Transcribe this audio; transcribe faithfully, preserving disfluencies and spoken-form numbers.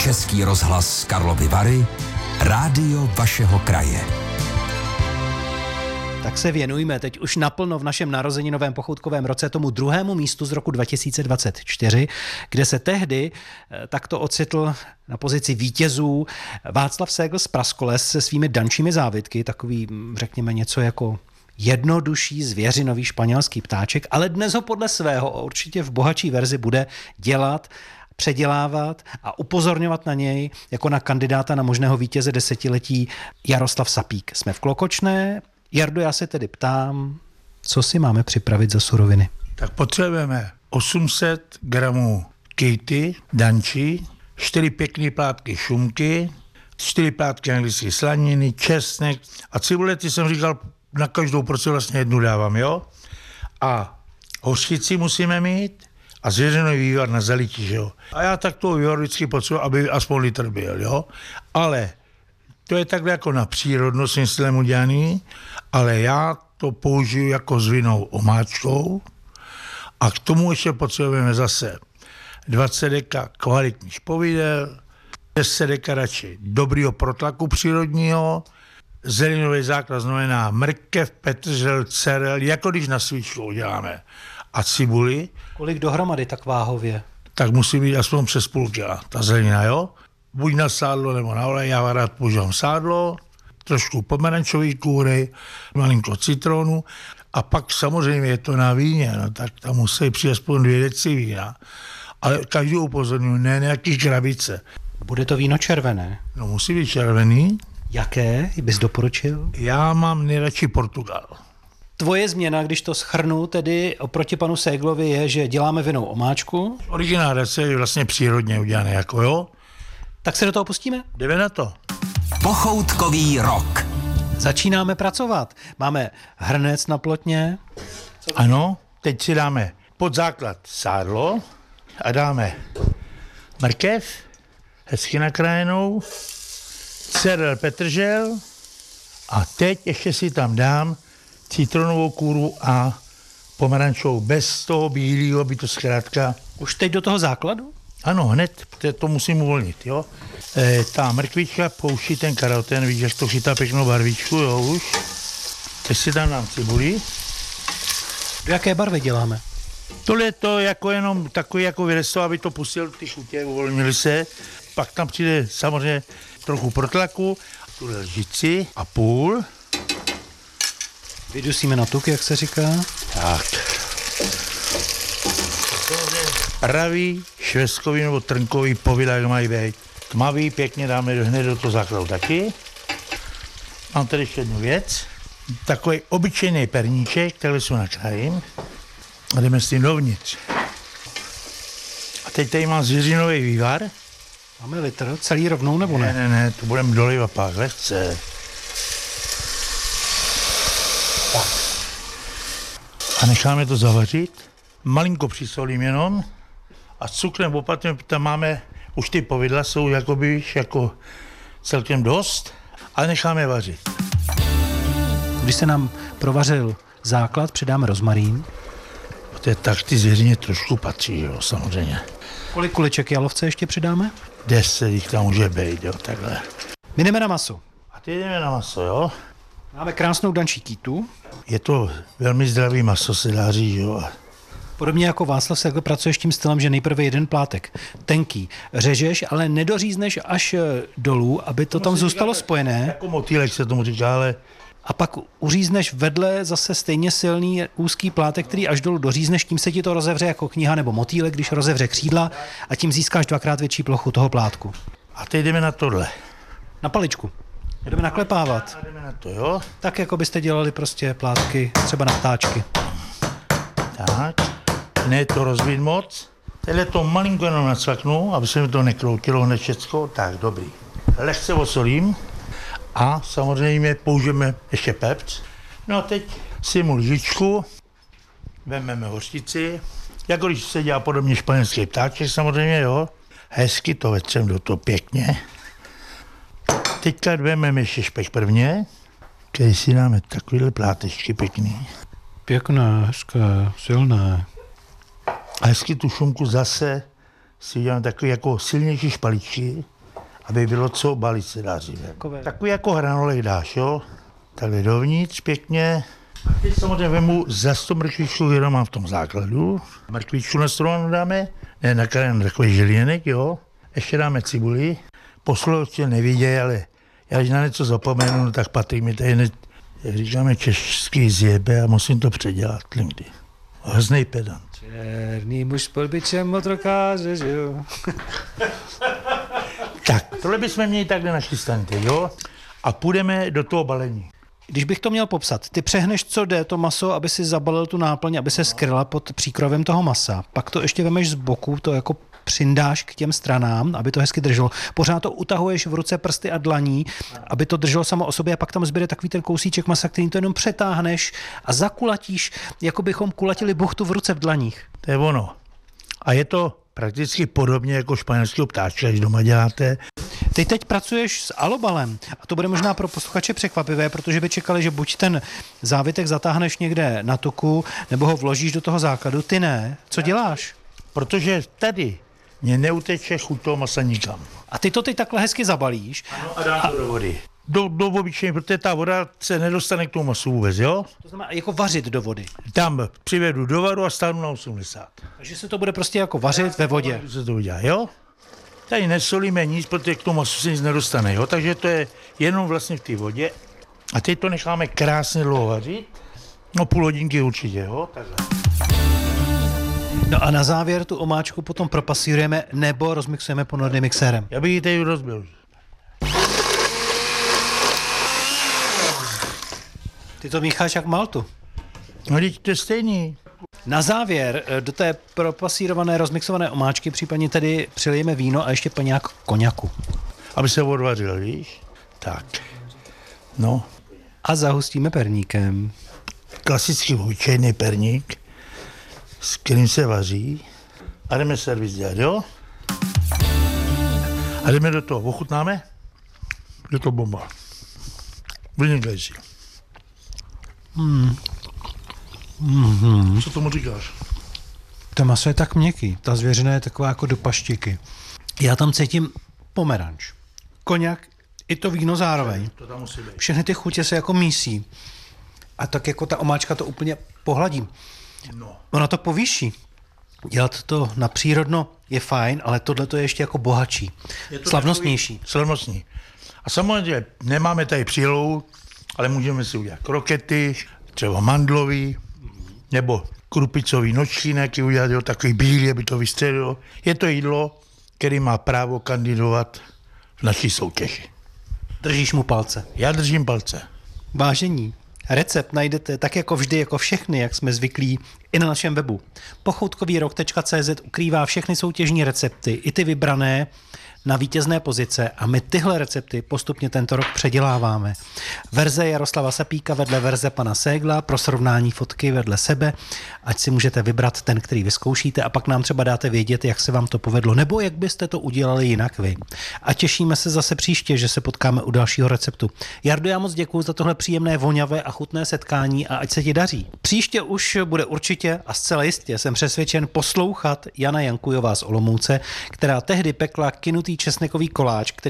Český rozhlas Karlovy Vary, rádio vašeho kraje. Tak se věnujme teď už naplno v našem narozeninovém pochoutkovém roce tomu druhému místu z roku dva tisíce dvacet čtyři, kde se tehdy takto ocitl na pozici vítězů Václav Ségl z Praskoles se svými dančími závitky, takový, řekněme, něco jako jednodušší zvěřinový španělský ptáček, ale dnes ho podle svého určitě v bohatší verzi bude dělat, předělávat a upozorňovat na něj jako na kandidáta na možného vítěze desetiletí Jaroslav Sapík. Jsme v Klokočné. Jardo, já se tedy ptám, co si máme připravit za suroviny? Tak potřebujeme osm set gramů kejty, dančí, čtyři pěkné plátky šunky, čtyři plátky anglické slaniny, česnek a cibule, ty jsem říkal, na každou porci vlastně jednu dávám, jo? A hořčici musíme mít a zvěřinový vývar na zalití, jo? A já tak toho vývar vždycky potřebuji, aby aspoň litr byl, jo? Ale to je takhle jako na přírodno svým stylem udělaný, ale já to použiju jako s vinnou omáčkou a k tomu ještě potřebujeme zase dvacet deka kvalitní špovidel, deset deka radši dobrýho protlaku přírodního, zelinový základ znamená mrkev, petržel, cerel, jako když na svíčku uděláme. A cibuli. Kolik dohromady tak váhově? Tak musí být aspoň přes půl kila, ta zelenina, jo? Buď na sádlo nebo na olej, já rád používám sádlo, trošku pomerančové kůry, malinko citronu a pak samozřejmě je to na víně, no, tak tam musí přijít aspoň dvě deci vína. Ale každý upozorňuji, ne nějaký krabice. Bude to víno červené? No musí být červený. Jaké bys doporučil? Já mám nejradši Portugal. Tvoje změna, když to shrnu, tedy oproti panu Séglovi je, že děláme vinnou omáčku. Originál recept je vlastně přírodně udělaný, jako jo. Tak se do toho pustíme? Jdeme na to. Pochoutkový rok. Začínáme pracovat. Máme hrnec na plotně. Ano, teď si dáme pod základ sádlo a dáme mrkev, hezky nakrájenou, cerel, petržel a teď ještě si tam dám citronovou kůru a pomerančovou bez toho bílého, aby to zkrátka... Už teď do toho základu? Ano, hned, to musím uvolnit, jo. E, ta mrkvička pouští ten karoten, víš, jak to chytá pěknou barvičku, jo, už. Teď si tam dám cibuli. Do jaké barvy děláme? Tohle je to jako jenom takový jako vyresto, aby to pustil ty chutě, uvolnili se. Pak tam přijde samozřejmě trochu protlaku, tuhle lžici a půl. Vydusíme na tuk, jak se říká. Tak. Pravý, švestkový nebo trnkový povidla, jak mají být. Tmavý, pěkně dáme hned do toho základu taky. Mám tady ještě jednu věc. Takový obyčejný perníček, takhle si ho nakrájím. A jdeme s tím dovnitř. A teď tady mám zvěřinový vývar. Máme litr, celý rovnou nebo ne? Ne, ne, ne, to budeme dolivat pak, lehce. Tak. A necháme to zavařit. Malinko přisolím jenom. A cukrem opatrně, tam máme, už ty povidla jsou jakoby, jako celkem dost, ale necháme vařit. Když se nám provařil základ, přidáme rozmarín. Tak ty zvěřině trošku patří, jo, samozřejmě. Kolik kuliček jalovce ještě přidáme? Deset jich tam může být, jo, takhle. My jdeme na maso. A ty jdeme na maso, jo. Máme krásnou dančí kýtu. Je to velmi zdravý maso, se dá říct, jo. Podobně jako Václav Ségl pracuješ tím stylem, že nejprve jeden plátek tenký řežeš, ale nedořízneš až dolů, aby to tam zůstalo spojené. Jako motýlek se tomu říká, ale... A pak uřízneš vedle zase stejně silný úzký plátek, který až dolů dořízneš, tím se ti to rozevře jako kniha nebo motýlek, když rozevře křídla a tím získáš dvakrát větší plochu toho plátku. A teď jdeme na tohle. Na paličku. Jdeme naklepávat. A jdeme na to, jo. Tak, jako byste dělali prostě plátky třeba na ptáčky. Tak. Ne to rozbít moc. Tenhle to malinko jenom nacvaknu, aby se mi to nekroutilo hned všecko. Tak, dobrý. Lehce osolím a samozřejmě použijeme ještě pepř. No a teď si mu lžičku, vezmeme hořčici, jako když se dělá podobně španělský ptáček samozřejmě, jo. Hezky to vetřem do toho pěkně. Teďka vezmeme ještě špek prvně, který si dáme takovýhle plátečky pěkný. Pěkné, hezké, silné. A hezky tu šunku zase si uděláme takový jako silnější špaličky, aby bylo co balit se dá říct. Takový jako hranolek dáš, jo? Takhle dovnitř pěkně. A teď samozřejmě vemu za sto mrkvičů, jenom mám v tom základu. Mrkvičů na stranu dáme, ne nakrájený takový žilínek, jo. Ještě dáme cibuli. Posluchači nevidějí, ale já když na něco zapomenu, no tak Patrik mi tady, ne, jak říkáme, český zjebe a musím to předělat někdy. Hroznej pedant. Černý muž s polbičem motorkáře, že jo? Tak, tohle bychom měli takhle nachystaný, jo? A půjdeme do toho balení. Když bych to měl popsat, ty přehneš, co jde, to maso, aby si zabalil tu náplň, aby se skryla pod příkrovem toho masa. Pak to ještě vemeš z boku, to jako přindáš k těm stranám, aby to hezky drželo. Pořád to utahuješ v ruce, prsty a dlaní, aby to drželo samo o sobě a pak tam zbyde takový ten kousíček masa, který to jenom přetáhneš a zakulatíš, jako bychom kulatili buchtu v ruce v dlaních. To je ono. A je to prakticky podobně jako španělského ptáčka, když doma děláte. Ty teď pracuješ s alobalem a to bude možná pro posluchače překvapivé, protože by čekali, že buď ten závitek zatáhneš někde na tuku, nebo ho vložíš do toho základu. Ty ne. Co děláš? Protože tady mě neuteče chuť toho masa nikam. A ty to teď takhle hezky zabalíš. Ano, a dám to do vody. Do, do obyčejně, protože ta voda se nedostane k tomu masu vůbec, jo? To znamená jako vařit do vody. Tam přivedu do varu a stánu na osmdesát. Takže se to bude prostě jako vařit ve vodě. Se to udělá, jo? Tady nesolíme nic, protože k tomu masu se nic nedostane, jo? Takže to je jenom vlastně v té vodě. A teď to necháme krásně dlouho vařit. No půl hodinky určitě, jo? Takhle. No a na závěr tu omáčku potom propasírujeme nebo rozmixujeme ponorným mixérem. Já bych ji tady rozbil. Ty to mícháš jak maltu. No teď to je stejný. Na závěr do té propasírované, rozmixované omáčky případně tedy přilijeme víno a ještě paňák koňaku. Aby se odvařil, víš? Tak. No. A zahustíme perníkem. Klasický obyčejný perník, s kterým se vaří. A jdeme servis dělat, jo? A jdeme do toho. Ochutnáme? Je to bomba. Vynikající. Hmm. Mm-hmm. Co tomu říkáš? To maso je tak měkký, ta zvěřina je taková jako do paštiky. Já tam cítím pomeranč, koňak i to víno zároveň. To tam musí být. Všechny ty chutě se jako mísí. A tak jako ta omáčka to úplně pohladí. No. Ona to povýší. Dělat to na přírodno je fajn, ale tohle to je ještě jako bohatší. Je to slavnostnější. Slavnostní. A samozřejmě nemáme tady přílohu, ale můžeme si udělat krokety, třeba mandlový, nebo krupicový nočnínek, udělat jo, takový bílý, aby to vystřelilo. Je to jídlo, který má právo kandidovat v naší soutěži. Držíš mu palce. Já držím palce. Vážení, recept najdete tak jako vždy, jako všechny, jak jsme zvyklí, i na našem webu. pochoutkovýrok tečka cé zet ukrývá všechny soutěžní recepty, i ty vybrané na vítězné pozice a my tyhle recepty postupně tento rok předěláváme. Verze Jaroslava Sapíka vedle verze pana Ségla, pro srovnání fotky vedle sebe, ať si můžete vybrat ten, který vyzkoušíte a pak nám třeba dáte vědět, jak se vám to povedlo, nebo jak byste to udělali jinak vy. A těšíme se zase příště, že se potkáme u dalšího receptu. Jardo, já moc děkuji za tohle příjemné, voňavé a chutné setkání a ať se ti daří. Příště už bude určitě a zcela jistě, jsem přesvědčen, poslouchat Jana Jankujová z Olomouce, která tehdy pekla kynutý česnekový koláč, který